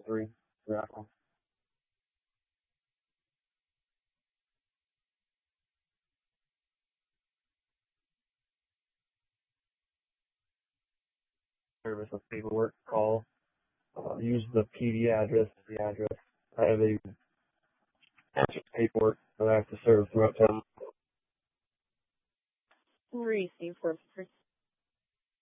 3 raffle. Service of paperwork call. Use the PD address as the address. I have a answer paperwork that I have to serve throughout town. Receive for